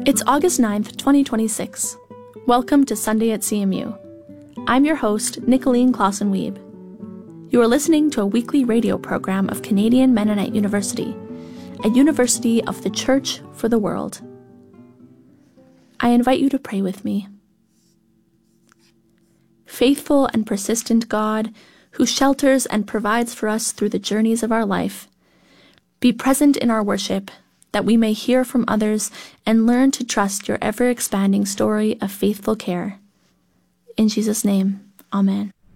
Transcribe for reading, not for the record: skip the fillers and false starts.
It's August 9th, 2026. Welcome to Sunday at CMU. I'm your host, Nicolene Clausen-Wiebe. You are listening to a weekly radio program of Canadian Mennonite University, a university of the Church for the world. I invite you to pray with me. Faithful and persistent God, who shelters and provides for us through the journeys of our life, be present in our worship, that we may hear from others and learn to trust your ever-expanding story of faithful care. In Jesus' name, Amen.